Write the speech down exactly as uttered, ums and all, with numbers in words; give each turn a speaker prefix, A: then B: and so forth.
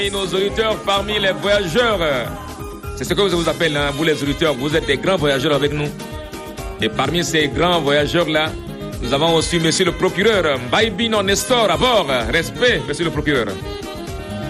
A: Et nos auditeurs parmi les voyageurs, c'est ce que je vous appelle, hein, vous les auditeurs, vous êtes des grands voyageurs avec nous. Et parmi ces grands voyageurs-là, nous avons aussi monsieur le procureur Baibino Nestor à bord. Respect, monsieur le procureur.